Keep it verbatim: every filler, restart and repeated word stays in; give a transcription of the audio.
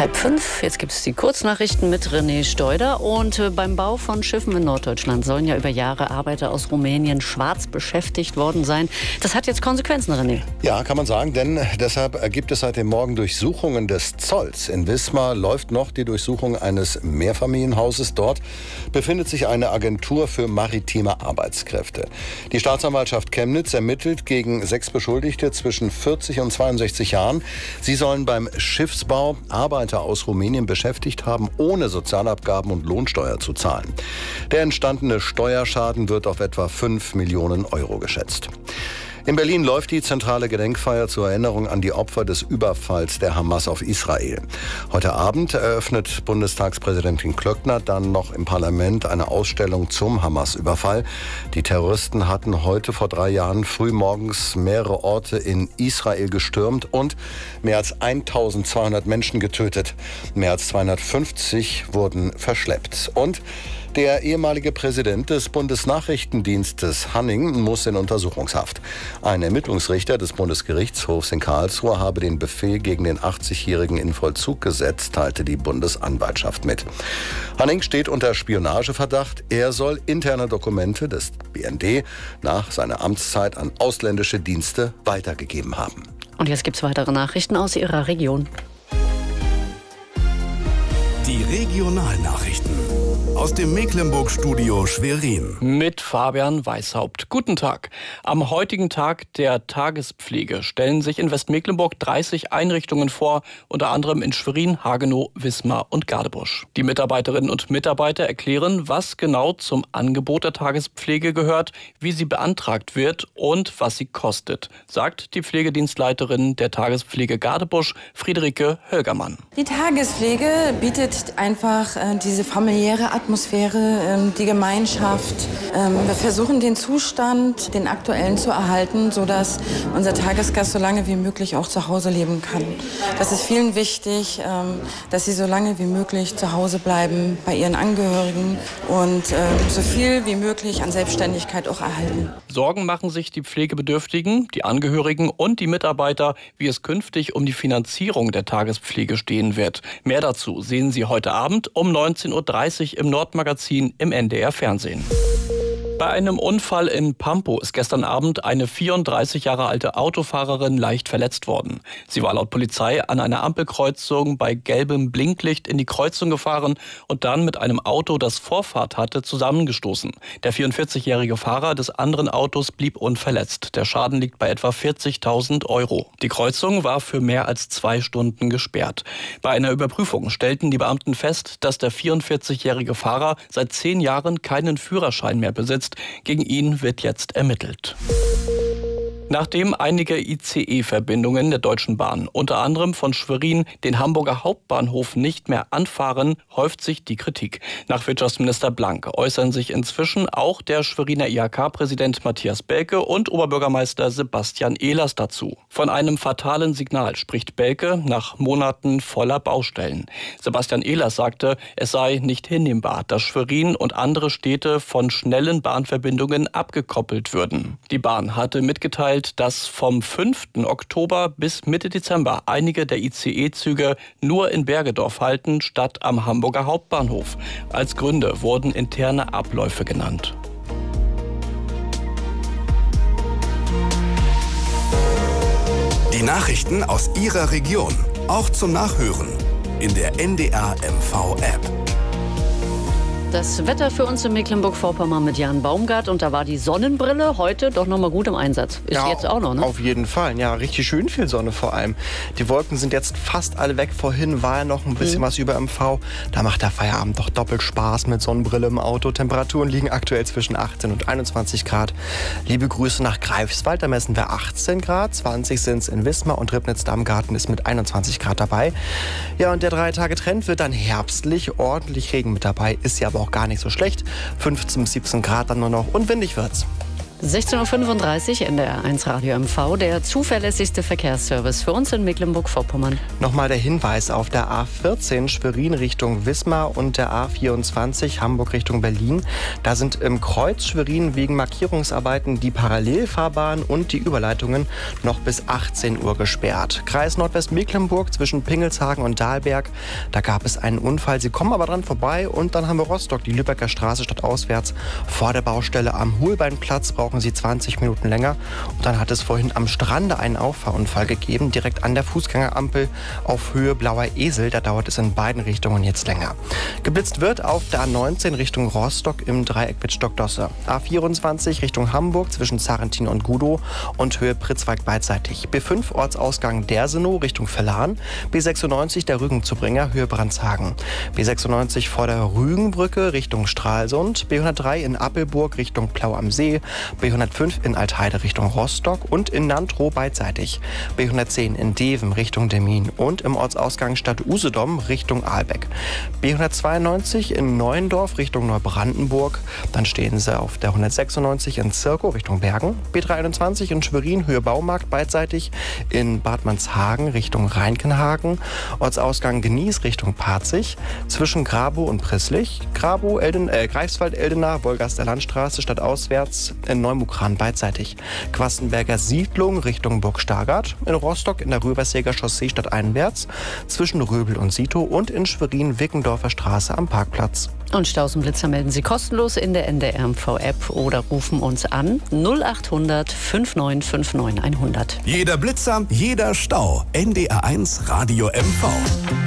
Halb fünf, jetzt gibt es die Kurznachrichten mit René Steuder. Und äh, beim Bau von Schiffen in Norddeutschland sollen ja über Jahre Arbeiter aus Rumänien schwarz beschäftigt worden sein. Das hat jetzt Konsequenzen, René. Ja, kann man sagen, denn deshalb gibt es seit dem Morgen Durchsuchungen des Zolls. In Wismar läuft noch die Durchsuchung eines Mehrfamilienhauses. Dort befindet sich eine Agentur für maritime Arbeitskräfte. Die Staatsanwaltschaft Chemnitz ermittelt gegen sechs Beschuldigte zwischen vierzig und zweiundsechzig Jahren. Sie sollen beim Schiffsbau Arbeiter aus Rumänien beschäftigt haben, ohne Sozialabgaben und Lohnsteuer zu zahlen. Der entstandene Steuerschaden wird auf etwa fünf Millionen Euro geschätzt. In Berlin läuft die zentrale Gedenkfeier zur Erinnerung an die Opfer des Überfalls der Hamas auf Israel. Heute Abend eröffnet Bundestagspräsidentin Klöckner dann noch im Parlament eine Ausstellung zum Hamas-Überfall. Die Terroristen hatten heute vor drei Jahren frühmorgens mehrere Orte in Israel gestürmt und mehr als eintausendzweihundert Menschen getötet. Mehr als zweihundertfünfzig wurden verschleppt. Und der ehemalige Präsident des Bundesnachrichtendienstes Hanning muss in Untersuchungshaft. Ein Ermittlungsrichter des Bundesgerichtshofs in Karlsruhe habe den Befehl gegen den achtzigjährigen in Vollzug gesetzt, teilte die Bundesanwaltschaft mit. Hanning steht unter Spionageverdacht. Er soll interne Dokumente des B N D nach seiner Amtszeit an ausländische Dienste weitergegeben haben. Und jetzt gibt es weitere Nachrichten aus Ihrer Region. Die Regionalnachrichten aus dem Mecklenburg-Studio Schwerin. Mit Fabian Weishaupt. Guten Tag. Am heutigen Tag der Tagespflege stellen sich in Westmecklenburg dreißig Einrichtungen vor, unter anderem in Schwerin, Hagenow, Wismar und Gadebusch. Die Mitarbeiterinnen und Mitarbeiter erklären, was genau zum Angebot der Tagespflege gehört, wie sie beantragt wird und was sie kostet, sagt die Pflegedienstleiterin der Tagespflege Gadebusch, Friederike Hölgermann. Die Tagespflege bietet einfach äh, diese familiäre Atmosphäre, äh, die Gemeinschaft. Ähm, wir versuchen den Zustand, den aktuellen zu erhalten, sodass unser Tagesgast so lange wie möglich auch zu Hause leben kann. Das ist vielen wichtig, ähm, dass sie so lange wie möglich zu Hause bleiben bei ihren Angehörigen und äh, so viel wie möglich an Selbstständigkeit auch erhalten. Sorgen machen sich die Pflegebedürftigen, die Angehörigen und die Mitarbeiter, wie es künftig um die Finanzierung der Tagespflege stehen wird. Mehr dazu sehen Sie heute Abend um neunzehn Uhr dreißig im Nordmagazin im N D R Fernsehen. Bei einem Unfall in Pampo ist gestern Abend eine vierunddreißig Jahre alte Autofahrerin leicht verletzt worden. Sie war laut Polizei an einer Ampelkreuzung bei gelbem Blinklicht in die Kreuzung gefahren und dann mit einem Auto, das Vorfahrt hatte, zusammengestoßen. Der vierundvierzigjährige Fahrer des anderen Autos blieb unverletzt. Der Schaden liegt bei etwa vierzigtausend Euro. Die Kreuzung war für mehr als zwei Stunden gesperrt. Bei einer Überprüfung stellten die Beamten fest, dass der vierundvierzigjährige Fahrer seit zehn Jahren keinen Führerschein mehr besitzt. Gegen ihn wird jetzt ermittelt. Nachdem einige I C E-Verbindungen der Deutschen Bahn, unter anderem von Schwerin, den Hamburger Hauptbahnhof nicht mehr anfahren, häuft sich die Kritik. Nach Wirtschaftsminister Blank äußern sich inzwischen auch der Schweriner I H K-Präsident Matthias Belke und Oberbürgermeister Sebastian Ehlers dazu. Von einem fatalen Signal spricht Belke nach Monaten voller Baustellen. Sebastian Ehlers sagte, es sei nicht hinnehmbar, dass Schwerin und andere Städte von schnellen Bahnverbindungen abgekoppelt würden. Die Bahn hatte mitgeteilt, dass vom fünften Oktober bis Mitte Dezember einige der I C E-Züge nur in Bergedorf halten, statt am Hamburger Hauptbahnhof. Als Gründe wurden interne Abläufe genannt. Die Nachrichten aus Ihrer Region, auch zum Nachhören in der N D R M V-App. Das Wetter für uns in Mecklenburg-Vorpommern mit Jan Baumgart. Und da war die Sonnenbrille heute doch noch mal gut im Einsatz. Ist ja, jetzt auch noch, ne? Auf jeden Fall. Ja, richtig schön viel Sonne vor allem. Die Wolken sind jetzt fast alle weg. Vorhin war ja noch ein bisschen mhm. was über M V. Da macht der Feierabend doch doppelt Spaß mit Sonnenbrille im Auto. Temperaturen liegen aktuell zwischen achtzehn und einundzwanzig Grad. Liebe Grüße nach Greifswald. Da messen wir achtzehn Grad. zwanzig sind es in Wismar und Ribnitz-Dammgarten ist mit einundzwanzig Grad dabei. Ja, und der Drei-Tage-Trend wird dann herbstlich. Ordentlich Regen mit dabei. Ist ja aber auch gar nicht so schlecht. fünfzehn bis siebzehn Grad dann nur noch und windig wird's. sechzehn Uhr fünfunddreißig, N D R eins Radio M V, der zuverlässigste Verkehrsservice für uns in Mecklenburg-Vorpommern. Nochmal der Hinweis auf der A vierzehn Schwerin Richtung Wismar und der A vierundzwanzig Hamburg Richtung Berlin. Da sind im Kreuz Schwerin wegen Markierungsarbeiten die Parallelfahrbahn und die Überleitungen noch bis achtzehn Uhr gesperrt. Kreis Nordwestmecklenburg zwischen Pingelshagen und Dahlberg, da gab es einen Unfall. Sie kommen aber dran vorbei und dann haben wir Rostock, die Lübecker Straße stadtauswärts vor der Baustelle am Holbeinplatz brauchen Sie zwanzig Minuten länger. Und dann hat es vorhin am Strande einen Auffahrunfall gegeben, direkt an der Fußgängerampel auf Höhe Blauer Esel. Da dauert es in beiden Richtungen jetzt länger. Geblitzt wird auf der A neunzehn Richtung Rostock im Dreieck Wittstock-Dosse. A vierundzwanzig Richtung Hamburg zwischen Sarrentin und Gudow und Höhe Pritzwalk beidseitig. B fünf Ortsausgang Dersenow Richtung Verlan. B sechsundneunzig der Rügenzubringer Höhe Brandshagen. B sechsundneunzig vor der Rügenbrücke Richtung Stralsund. B hundertdrei in Appelburg Richtung Plau am See. B hundertfünf in Altheide Richtung Rostock und in Nantrow beidseitig. B hundertzehn in Deven Richtung Demmin und im Ortsausgang Stadt Usedom Richtung Ahlbeck. B hundertzweiundneunzig in Neuendorf Richtung Neubrandenburg. Dann stehen Sie auf der hundertsechsundneunzig in Zirkow Richtung Bergen. B dreihunderteinundzwanzig in Schwerin Höhe Baumarkt beidseitig. In Bad Manshagen Richtung Reinkenhagen. Ortsausgang Genieß Richtung Parzig. Zwischen Grabow und Prisslich. Grabow, Elden, äh, Greifswald-Eldenach, Wolgaster Landstraße stadtauswärts in Neumukran beidseitig. Quastenberger Siedlung Richtung Burg Stargard. In Rostock in der Röversjäger Chaussee stadteinwärts. Zwischen Röbel und Sito und in Schwerin Wickendorfer Straße am Parkplatz. Und Staus und Blitzer melden Sie kostenlos in der N D R M V-App oder rufen uns an null achthundert neunundfünfzig neunundfünfzig neunhundert. Jeder Blitzer, jeder Stau. N D R eins Radio M V.